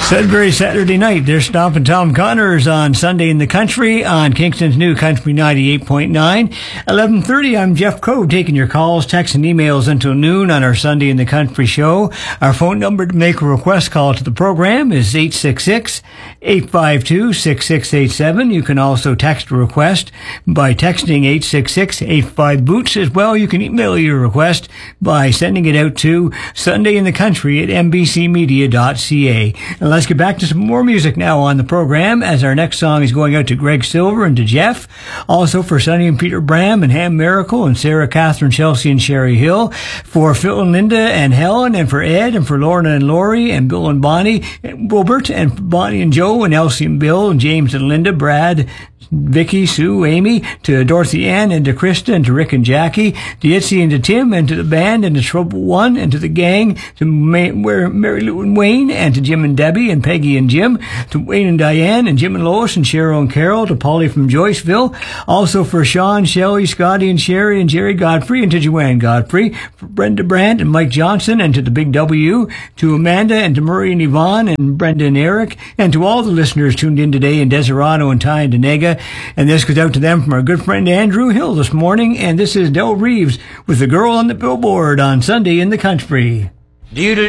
Sudbury Saturday night. They're stomping Tom Connors on Sunday in the Country on Kingston's new Country 98.9. 11:30, I'm Jeff Code, taking your calls, texts, and emails until noon on our Sunday in the Country show. Our phone number to make a request call to the program is 866-852-6687. You can also text a request by texting 866-85-BOOTS. As well, you can email your request by sending it out to sundayinthecountry@mbcmedia.ca. And let's get back to some more music now on the program, as our next song is going out to Greg Silver and to Jeff. Also for Sonny and Peter Bram and Ham Miracle and Sarah Catherine, Chelsea and Sherry Hill. For Phil and Linda and Helen, and for Ed, and for Lorna and Lori and Bill and Bonnie and Wilbert, and for Bonnie and Joe and Elsie and Bill and James and Linda, Brad, Vicky, Sue, Amy, to Dorothy Ann and to Krista and to Rick and Jackie, to Itzy and to Tim and to the band and to Trouble One and to the gang, to Mary Lou and Wayne and to Jim and Debbie and Peggy and Jim, to Wayne and Diane and Jim and Lois and Cheryl and Carol, to Polly from Joyceville. Also for Sean, Shelley, Scotty and Sherry and Jerry Godfrey and to Joanne Godfrey, for Brenda Brandt and Mike Johnson and to the Big W, to Amanda and to Murray and Yvonne and Brenda and Eric, and to all the listeners tuned in today in Desirado and Ty and Denega. And this goes out to them from our good friend Andrew Hill this morning. And this is Del Reeves with The Girl on the Billboard on Sunday in the Country.